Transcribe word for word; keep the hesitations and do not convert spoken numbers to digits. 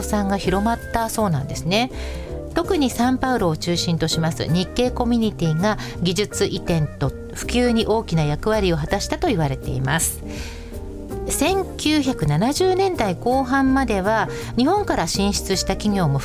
散が広まったそうなんですね。特にサンパウロを中心とします日系コミュニティが技術移転と普及に大きな役割を果たしたと言われています。せんきゅうひゃくななじゅうねんだいこう半までは日本から進出した企業も